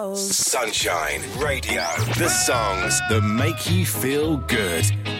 goes. Sunshine Radio. The songs that make you feel good.